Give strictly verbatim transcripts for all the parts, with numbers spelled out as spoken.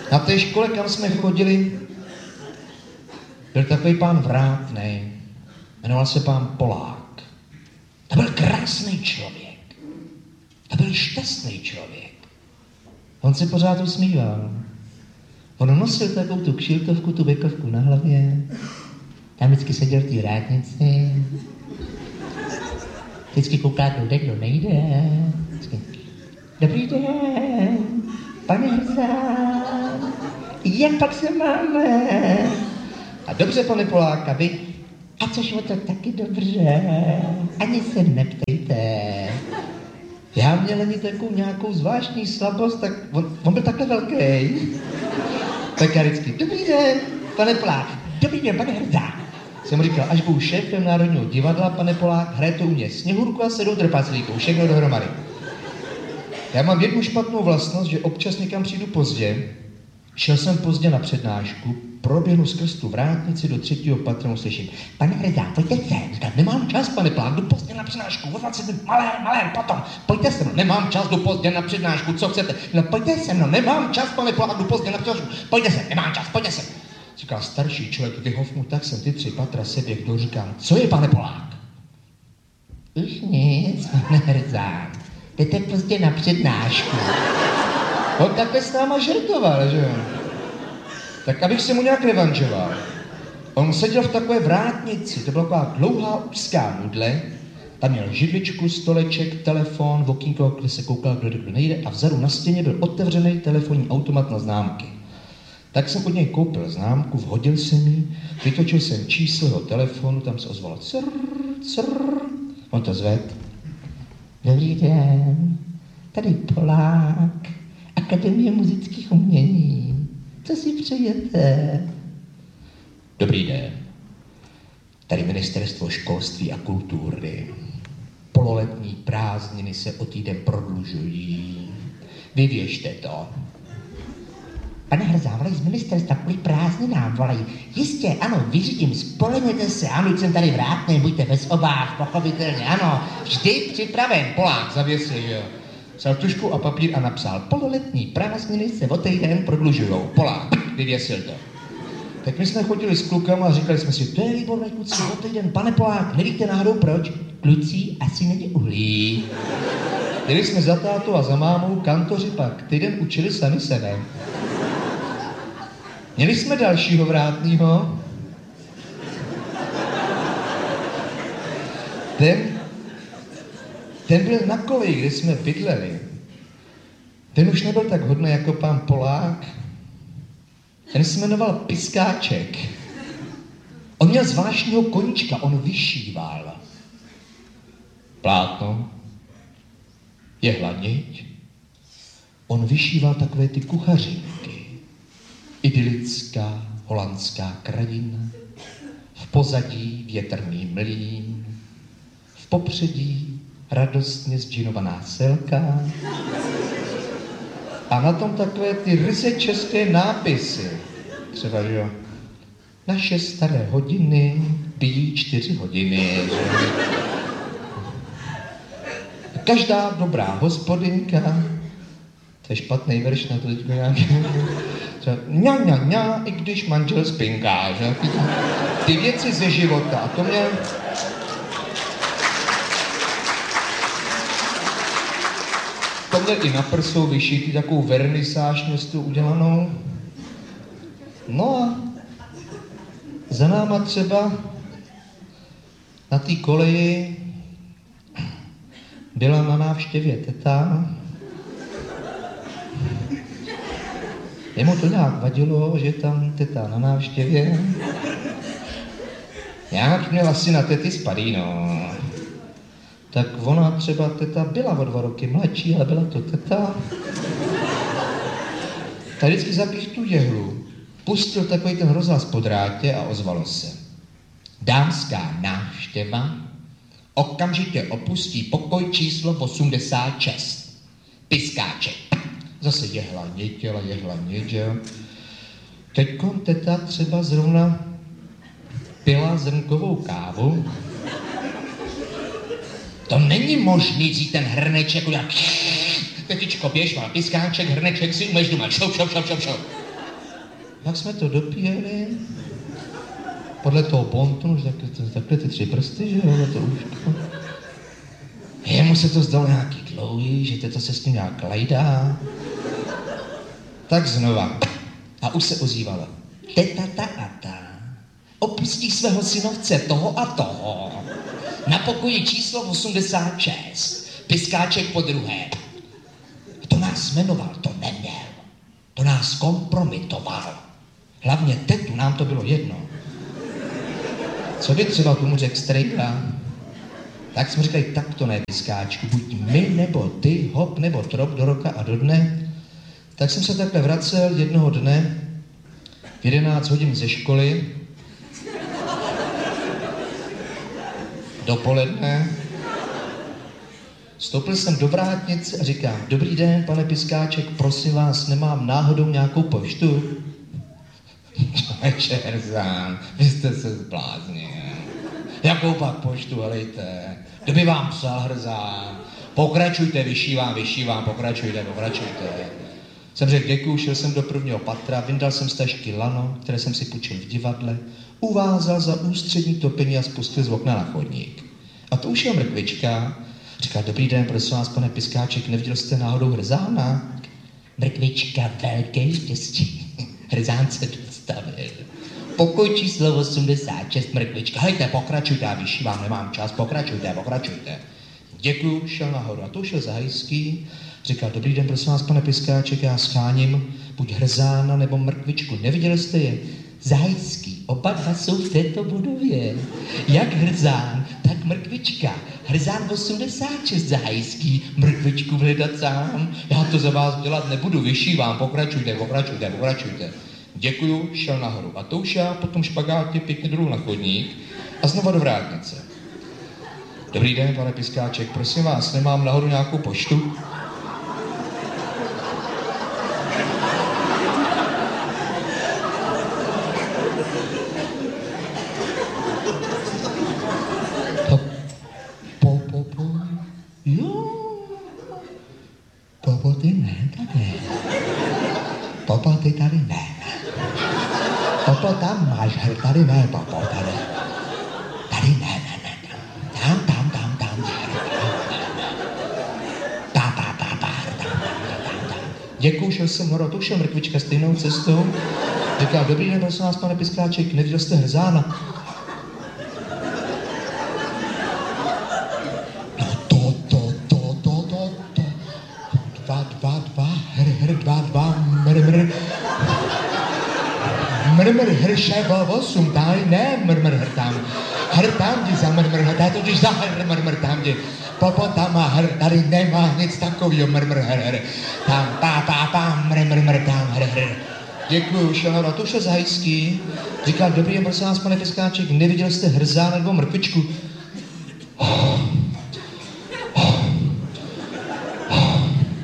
Na té škole, kam jsme chodili, byl takový pán vrátnej. Jmenoval se pán Polák. To byl krásný člověk. To byl šťastný člověk. On se pořád usmíval. On nosil takovou tu kšiltovku, tu bekovku na hlavě. Tam vždycky seděl v té vrátnici. Vždycky kouká, kdo kdo nejde. Vždycky. Dobrý den, pane Hrzán. Jak pak se máme? A dobře, pane Poláka, vy? A což o to taky dobře. Ani se neptejte. Já měl ani takovou nějakou zvláštní slabost, tak on, on byl takhle velký. Tak já vždycky, dobrý den, pane Polák, dobrý den, pane Hrzán. Jsem mu říkal, až budu šéfem Národního divadla, pane Polák, hraje to u mě Sněhurku a sedm trpaslíků, všechno dohromady. Já mám jednu špatnou vlastnost, že občas někam přijdu pozdě. Šel jsem pozdě na přednášku, proběhnu skrz tu vrátnici do třetího patra, slyším, pane Hrzán, pojďte sem, říkám, nemám čas, pane Polák, jdu pozdě na přednášku, o dvacet minut, malér, malér, potom, pojďte se mnou, nemám čas, jdu pozdě na přednášku, co chcete, no pojďte se mnou, nemám čas, pane Polák, jdu pozdě na přednášku, pojďte sem, nemám čas, pojďte sem. Říkal starší člověk, vyhovnu, tak jsem ty tři patra sebě, kdo říkám, co je, pane Polák? Už nic, pane Hrzán, jdete pozdě na přednášku. On takhle s náma žertoval, že jo? Tak abych se mu nějak revanžoval. On seděl v takové vrátnici, to byla taková dlouhá úzká nudle, tam měl židličku, stoleček, telefon, v okýnko, kde se koukal, kdo kdo nejde, a vzadu na stěně byl otevřený telefonní automat na známky. Tak jsem od něj koupil známku, vhodil jsem ji, vytočil jsem číslo jeho telefonu, tam se ozvalo crrr, crrr. On to zved. Dobrý den, tady Polák, Akademie muzických umění. Co si přejete? Dobrý den. Tady Ministerstvo školství a kultury. Pololetní prázdniny se o týden prodlužují. Vyvěšte to. Pane Hrzán, volají z ministerstva kvůli prázdninám, volají. Jistě, ano, vyřídím, spolehněte se, ano, jsem tady vrátný, buďte bez obáv, pochopitelně, ano, vždy připraven. Polák zavěsil, jo. Vzal tužku a papír a napsal, pololetní prázdniny se o týden prodlužujou. Polák, vyvěsil to. Tak my jsme chodili s klukama a říkali jsme si, to je výborné, kluci, o týden, pane Polák, nevíte náhodou proč? Kluci asi není uhlí. Jeli jsme za tátou a za mámou, kantoři pak týden učili sami sebe. Měli jsme dalšího vrátnýho. Ten, ten byl na koleji, kde jsme bydleli. Ten už nebyl tak hodný jako pán Polák. Ten se jmenoval Piskáček. On měl zvláštního koníčka, on vyšíval. Plátno, jehla-niť. On vyšíval takové ty kuchařinky. Idylická holandská krajina, v pozadí větrný mlýn, v popředí radostně zdžinovaná selka a na tom takové ty ryze české nápisy. Třeba, že jo, naše staré hodiny bijí čtyři hodiny. Že? Každá dobrá hospodinka, to je špatný verš na to teďko nějaký. Ňa, ňa, ňa, i když manžel spinká, že? Ty, ty věci ze života. A to mě... To měl i na prsou vyšitý takovou vernisáž městu udělanou. No a za náma třeba na té koleji byla na návštěvě teta. Jemu to nějak vadilo, že tam teta na návštěvě. Nějak měl asi na tety spadý, no. Tak ona třeba teta byla o dva roky mladší, ale byla to teta. Tak vždycky zapíš tu jehlu. Pustil takový ten rozhlas po drátě a ozvalo se. Dámská návštěva okamžitě opustí pokoj číslo osmdesát šest. Piskáček. Zase jehla nitěla, jehla nitěla. Teďkon teta třeba zrovna pila zrnkovou kávu. To není možný vzít ten hrneček udělat. Tetičko, běž, má Piskáček, hrneček si umeš doma. Šou, šou, šou, šou, šou. Jak jsme to dopíjeli, podle toho pontonu, že takhle, takhle ty tři prsty, že jo, to úško. Jemu se to zdalo nějaký dlouhý, že teta se s tím nějak lajdá. Tak znova. A už se ozývalo. Teta ta a ta opustí svého synovce toho a toho na pokoji číslo osmdesát šest. Piskáček po druhé. To nás jmenoval, to neměl. To nás kompromitoval. Hlavně tetu nám to bylo jedno. Co by třeba tomu řekl strejda? Tak jsme říkali, tak to ne, Piskáčku, buď my nebo ty, hop nebo trop do roka a do dne. Tak jsem se takhle vracel jednoho dne v jedenáct hodin ze školy dopoledne. Vstoupil jsem do vrátnice a říkám, dobrý den, pane Piskáček, prosím vás, nemám náhodou nějakou poštu? Čerzán, vy jste se zbláznil. Jakou pak poštu, helejte? Kdo by vám psal, Hrzán? Pokračujte, vyšívám, vyšívám, pokračujte, pokračujte. Jsem řekl děkuju, šel jsem do prvního patra, vyndal jsem z tašky lano, které jsem si půjčil v divadle, uvázal za ústřední topení a spustil z okna na chodník. A to už je mrkvička. Říkal, dobrý den, prosím vás, pane Piskáček, neviděl jste náhodou Hrzána? Mrkvička, velké štěstí. Hrzán se dostavil. Pokoj číslo osmdesát šest, mrkvička. Hejte, pokračujte, já vyšívám, nemám čas, pokračujte, pokračujte. Děkuju, šel nahoru. A to šel Zahajský. Říkal, dobrý den, prosím vás, pane Piskáček, já scháním buď Hrzána nebo mrkvičku. Neviděli jste je? Zahajský, oba dva jsou v této budově. Jak Hrzán, tak mrkvička. Hrzán osmdesát šest, Zahajský, mrkvičku hledat sám. Já to za vás dělat nebudu, vyšívám, pokračujte, pokračujte, pokračujte. Děkuju, šel nahoru. A to už já potom špagátě pěkně dolů na chodník a znova do vrátnice. Dobrý den, pane Piskáček, prosím vás, nemám nahoru nějakou poštu? Po, po, po, jo, po, po, ty ne, tady. Popo, ty tady ne. Popo, tam máš, tady ne, popo, tady. Tady ne, ne, ne, tam, tam, tam, tam, ta, ta, ta, ta, tam, tam, tam. Děkuju, šel jsem horo, to šel mrkvička stejnou cestou. Říkal, dobrý den, prosím vás, pane Piskáček, neviděl jste Hrzána? No to, to, to, to, to, to. Dva, dva, dva, hr, hr, dva, dva, mr, mr. Mr, mr, hrše, bo, osm, tady ne, mr, mr, hr tam. Hr tam ti za mr, mr, hr, tady totiž za hr, mr, mr, tam ti. Popo tam má hr, tady nemá nic takovýho, mr, mr, hr, hr. Tam, pa, pa, pa, mr, mr, mr, tam, hr, hr. Děkuju, šel na to šel Zahajský. Říkal, dobrý den, prosím vás, pane Piskáček, neviděl jste Hrzána nebo mrkvičku? Oh. Oh. Oh.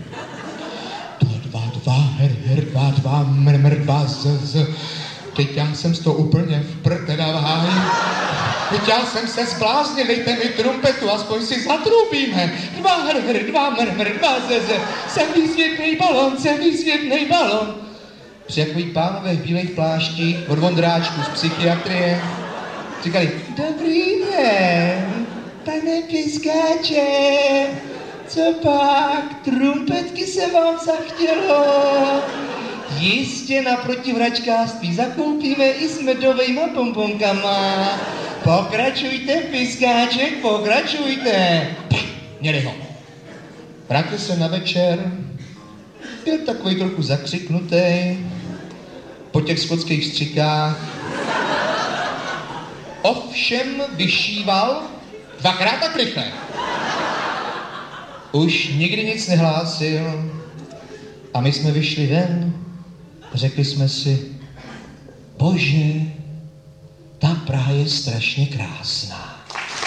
Dva, dva, her, her, dva, dva, mr, mr, dva, z, z. Teď já jsem z toho úplně v prd, teda v háji. Teď já jsem se zbláznil, dejte mi trumpetu, aspoň si zatrubíme. Dva, hr, hr, dva, mr, mr, dva, z, z. Celý světnej balon, celý světnej balon. Přijakoví pánové v bílých pláštích od Vondráčku z psychiatrie říkali, dobrý den, pane Piskáček, co pak, trumpetky se vám zachtělo? Jistě naproti vračkářství zakoupíme i s medovejma pomponkama. Pokračujte, Piskáček, pokračujte. Měli ho. Vrátil se na večer, byl takový trochu zakřiknutý po těch skotských střikách. Ovšem vyšíval dvakrát tak rychle. Už nikdy nic nehlásil a my jsme vyšli ven a řekli jsme si, bože, ta Praha je strašně krásná.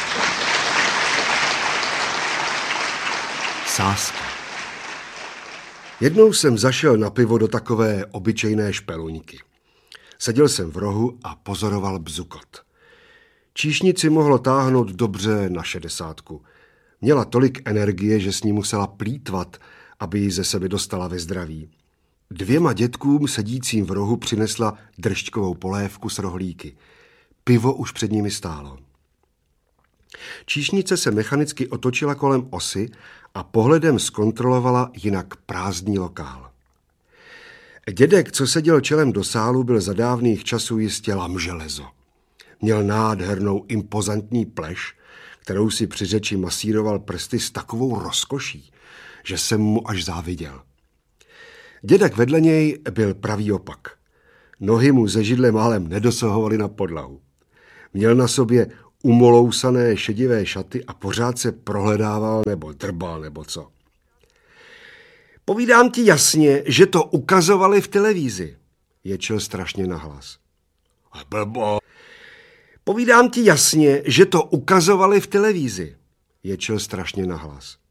Sázka. Jednou jsem zašel na pivo do takové obyčejné špeluňky. Seděl jsem v rohu a pozoroval bzukot. Číšnici mohlo táhnout dobře na šedesátku. Měla tolik energie, že s ní musela plýtvat, aby ji ze sebe dostala ve zdraví. Dvěma dětkům sedícím v rohu přinesla držďkovou polévku s rohlíky. Pivo už před nimi stálo. Číšnice se mechanicky otočila kolem osy a pohledem zkontrolovala jinak prázdný lokál. Dědek, co seděl čelem do sálu, byl za dávných časů jistě lamželezo. Měl nádhernou impozantní pleš, kterou si při řeči masíroval prsty s takovou rozkoší, že jsem mu až záviděl. Dědek vedle něj byl pravý opak. Nohy mu ze židle málem nedosahovaly na podlahu. Měl na sobě umolousané šedivé šaty a pořád se prohledával nebo drbal nebo co. Povídám ti jasně, že to ukazovali v televizi, ječil strašně nahlas. A blbo. Povídám ti jasně, že to ukazovali v televizi, ječil strašně nahlas.